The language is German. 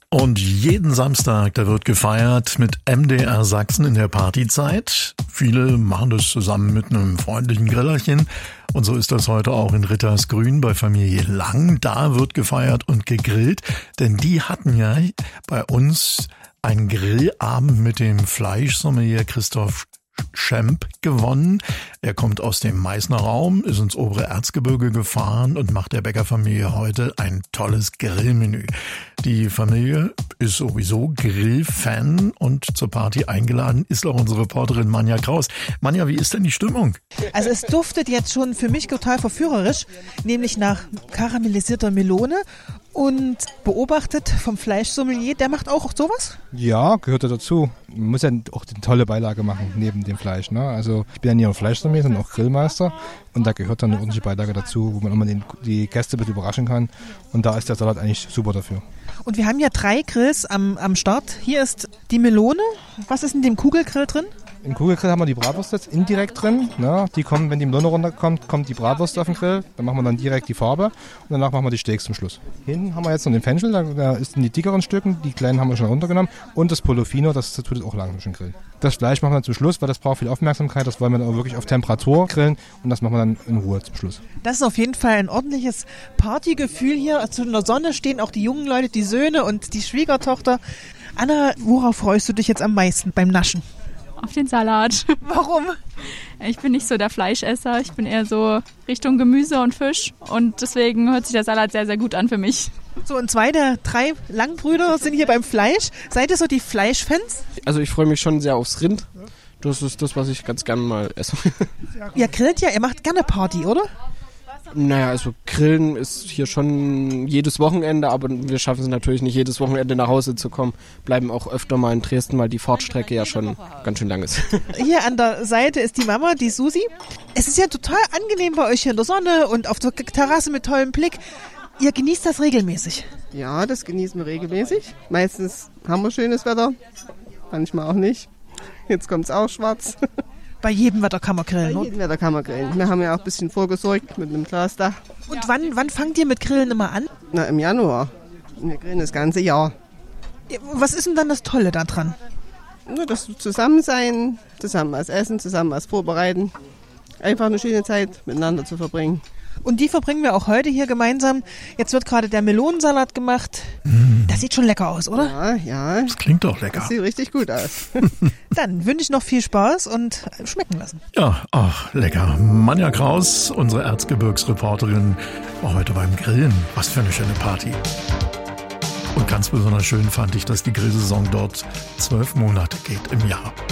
Und jeden Samstag, da wird gefeiert mit MDR Sachsen in der Partyzeit. Viele machen das zusammen mit einem freundlichen Grillerchen. Und so ist das heute auch in Rittersgrün bei Familie Lang. Da wird gefeiert und gegrillt, denn die hatten ja bei uns einen Grillabend mit dem Fleischsommelier Christoph Schemp gewonnen. Er kommt aus dem Meißner Raum, ist ins obere Erzgebirge gefahren und macht der Bäckerfamilie heute ein tolles Grillmenü. Die Familie ist sowieso Grillfan und zur Party eingeladen ist auch unsere Reporterin Manja Kraus. Manja, wie ist denn die Stimmung? Also es duftet jetzt schon für mich total verführerisch, nämlich nach karamellisierter Melone. Und beobachtet vom Fleischsommelier, der macht auch sowas? Ja, gehört ja dazu. Man muss ja auch eine tolle Beilage machen neben dem Fleisch. Ne? Also ich bin ja nicht nur Fleischsommelier, sondern auch Grillmeister. Und da gehört dann eine ordentliche Beilage dazu, wo man immer die Gäste ein bisschen überraschen kann. Und da ist der Salat eigentlich super dafür. Und wir haben ja 3 Grills am Start. Hier ist die Melone. Was ist in dem Kugelgrill drin? Im Kugelgrill haben wir die Bratwurst jetzt indirekt drin. Ne? Die kommen, wenn die Melone runterkommt, kommt die Bratwurst auf den Grill. Dann machen wir dann direkt die Farbe und danach machen wir die Steaks zum Schluss. Hinten haben wir jetzt noch den Fenchel, da ist in die dickeren Stücken, die kleinen haben wir schon runtergenommen. Und das Polofino, das tut auch lang durch den Grill. Das Fleisch machen wir dann zum Schluss, weil das braucht viel Aufmerksamkeit. Das wollen wir dann auch wirklich auf Temperatur grillen und das machen wir dann in Ruhe zum Schluss. Das ist auf jeden Fall ein ordentliches Partygefühl hier. Also in der Sonne stehen auch die jungen Leute, die Söhne und die Schwiegertochter. Anna, worauf freust du dich jetzt am meisten beim Naschen? Auf den Salat. Warum? Ich bin nicht so der Fleischesser. Ich bin eher so Richtung Gemüse und Fisch. Und deswegen hört sich der Salat sehr, sehr gut an für mich. So, und 2 der 3 Langbrüder sind hier beim Fleisch. Seid ihr so die Fleischfans? Also ich freue mich schon sehr aufs Rind. Das ist das, was ich ganz gerne mal esse. Ihr grillt ja, ihr macht gerne Party, oder? Naja, also Grillen ist hier schon jedes Wochenende, aber wir schaffen es natürlich nicht, jedes Wochenende nach Hause zu kommen. Bleiben auch öfter mal in Dresden, weil die Fahrtstrecke ja schon ganz schön lang ist. Hier an der Seite ist die Mama, die Susi. Es ist ja total angenehm bei euch hier in der Sonne und auf der Terrasse mit tollem Blick. Ihr genießt das regelmäßig? Ja, das genießen wir regelmäßig. Meistens haben wir schönes Wetter, manchmal auch nicht. Jetzt kommt es auch schwarz. Bei jedem Wetter kann man grillen, Bei jedem Wetter kann man grillen. Wir haben ja auch ein bisschen vorgesorgt mit einem Glasdach. Und wann fangt ihr mit Grillen immer an? Na, im Januar. Wir grillen das ganze Jahr. Was ist denn dann das Tolle daran? Nur das Zusammensein, zusammen was essen, zusammen was vorbereiten. Einfach eine schöne Zeit miteinander zu verbringen. Und die verbringen wir auch heute hier gemeinsam. Jetzt wird gerade der Melonensalat gemacht. Das sieht schon lecker aus, oder? Ja, ja. Das klingt doch lecker. Das sieht richtig gut aus. Dann wünsche ich noch viel Spaß und schmecken lassen. Ja, ach, lecker. Manja Kraus, unsere Erzgebirgsreporterin, war heute beim Grillen. Was für eine schöne Party. Und ganz besonders schön fand ich, dass die Grillsaison dort 12 Monate geht im Jahr.